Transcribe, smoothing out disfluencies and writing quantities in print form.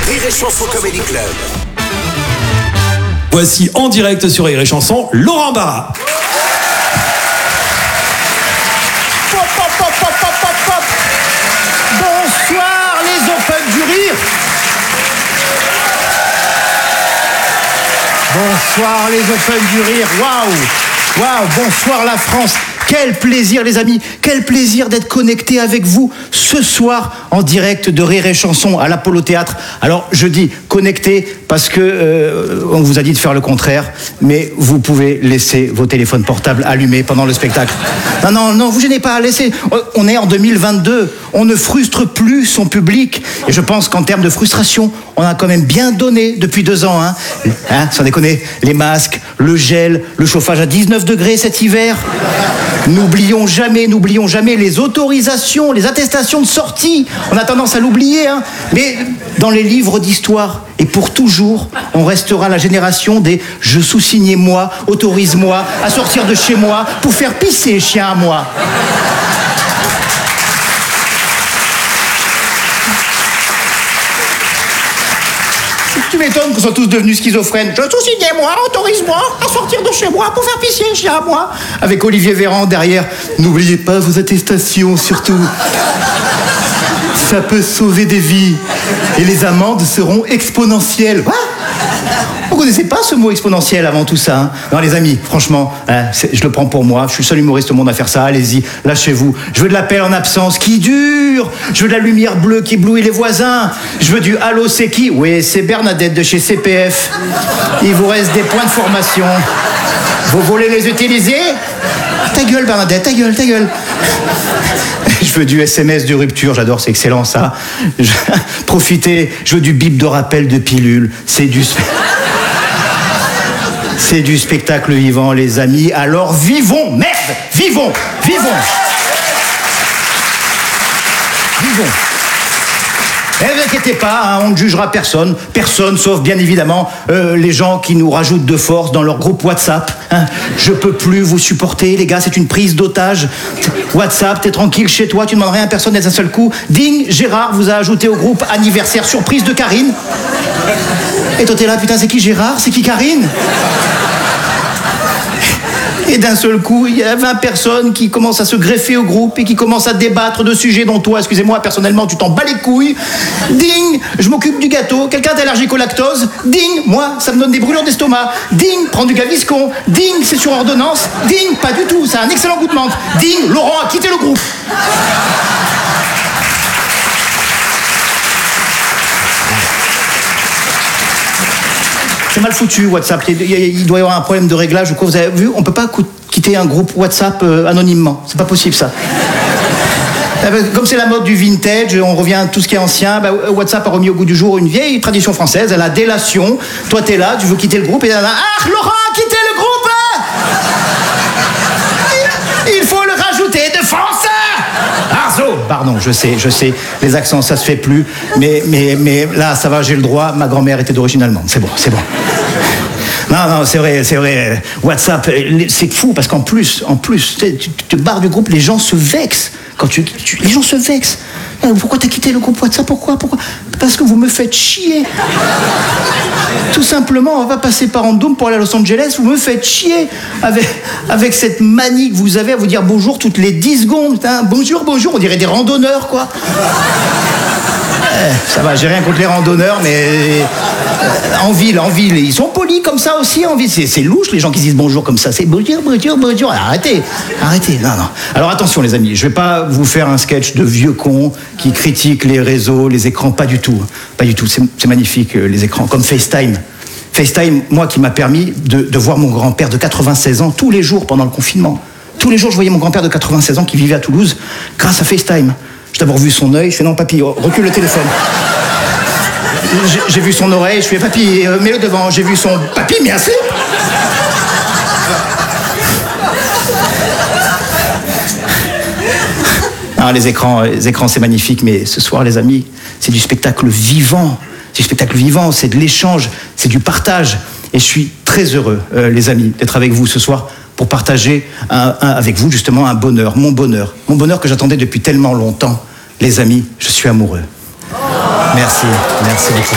Rire et Chanson Comedy Club. Voici en direct sur Rire et Chanson, Laurent Barra. Bonsoir les Open du Rire. Bonsoir les Open du Rire. Waouh, bonsoir la France. Quel plaisir les amis, quel plaisir d'être connecté avec vous ce soir en direct de Rire et Chanson à l'Apollo Théâtre. Alors je dis connecté parce que on vous a dit de faire le contraire, mais vous pouvez laisser vos téléphones portables allumés pendant le spectacle. Non, vous gênez pas, laissez. On est en 2022, on ne frustre plus son public. Et je pense qu'en termes de frustration, on a quand même bien donné depuis 2 ans. Sans déconner, les masques, le gel, le chauffage à 19 degrés cet hiver. N'oublions jamais les autorisations, les attestations de sortie. On a tendance à l'oublier, mais dans les livres d'histoire, et pour toujours, on restera la génération des « je sous-signais moi, autorise-moi à sortir de chez moi pour faire pisser chien à moi ». Tu m'étonnes qu'on soit tous devenus schizophrènes. Je sous-signais moi, autorise-moi à sortir de chez moi pour faire pisser un chien à moi. Avec Olivier Véran derrière. N'oubliez pas vos attestations, surtout. Ça peut sauver des vies. Et les amendes seront exponentielles. Quoi ? Vous connaissez pas ce mot exponentiel avant tout ça, Non les amis, franchement, je le prends pour moi. Je suis le seul humoriste au monde à faire ça. Allez-y, lâchez-vous. Je veux de l'appel en absence qui dure. Je veux de la lumière bleue qui éblouit les voisins. Je veux du allô, c'est qui ? Oui, c'est Bernadette de chez CPF. Il vous reste des points de formation. Vous voulez les utiliser ? Ta gueule Bernadette, ta gueule. Je veux du SMS de rupture, j'adore, c'est excellent ça. Profitez, je veux du bip de rappel de pilule. C'est du spectacle vivant, les amis. Alors vivons, merde, vivons. Ne vous inquiétez pas, on ne jugera personne, sauf bien évidemment les gens qui nous rajoutent de force dans leur groupe WhatsApp. Je peux plus vous supporter, les gars, c'est une prise d'otage. WhatsApp, t'es tranquille chez toi, tu ne demandes rien à personne d'un seul coup. Ding, Gérard vous a ajouté au groupe anniversaire surprise de Karine. Et toi t'es là, putain, c'est qui Gérard ? C'est qui Karine ? Et d'un seul coup, il y a 20 personnes qui commencent à se greffer au groupe et qui commencent à débattre de sujets dont toi, excusez-moi, personnellement, tu t'en bats les couilles. Ding, je m'occupe du gâteau. Quelqu'un est allergique au lactose. Ding, moi, ça me donne des brûlures d'estomac. Ding, prends du Gaviscon. Ding, c'est sur ordonnance. Ding, pas du tout, ça a un excellent goût de menthe. Ding, Laurent a quitté le groupe. C'est mal foutu WhatsApp, il doit y avoir un problème de réglage ou quoi, vous avez vu, on peut pas quitter un groupe WhatsApp anonymement, c'est pas possible ça. Comme c'est la mode du vintage, on revient à tout ce qui est ancien, WhatsApp a remis au goût du jour une vieille tradition française, la délation. Toi t'es là, tu veux quitter le groupe et là, Laurent a quitté le groupe. Il faut le rajouter de France. Arzo. Pardon, je sais, les accents ça se fait plus, mais là ça va, j'ai le droit, ma grand-mère était d'origine allemande, c'est bon. Non, c'est vrai, WhatsApp, c'est fou parce qu'en plus, tu te barres du groupe, les gens se vexent. Les gens se vexent. Pourquoi t'as quitté le groupe WhatsApp ? Pourquoi ? Parce que vous me faites chier. Tout simplement, on va pas passer par Andoum pour aller à Los Angeles, vous me faites chier avec cette manie que vous avez à vous dire bonjour toutes les 10 secondes. Bonjour, on dirait des randonneurs, quoi. Ça va, j'ai rien contre les randonneurs, mais en ville, ils sont polis comme ça aussi en ville. C'est louche les gens qui disent bonjour comme ça. C'est bonjour. Arrêtez. Non. Alors attention les amis, je vais pas vous faire un sketch de vieux cons qui critiquent les réseaux, les écrans, pas du tout. C'est magnifique les écrans, comme FaceTime. FaceTime, moi qui m'a permis de voir mon grand-père de 96 ans tous les jours pendant le confinement. Tous les jours, je voyais mon grand-père de 96 ans qui vivait à Toulouse grâce à FaceTime. J'ai d'abord vu son œil, je fais non papy, recule le téléphone. J'ai vu son oreille, je fais papy, mets-le devant. J'ai vu son papy, mais assez. Les écrans c'est magnifique, mais ce soir les amis, c'est du spectacle vivant. C'est de l'échange, c'est du partage. Et je suis très heureux, les amis, d'être avec vous ce soir pour partager avec vous justement un bonheur, mon bonheur que j'attendais depuis tellement longtemps. Les amis, je suis amoureux. Merci beaucoup.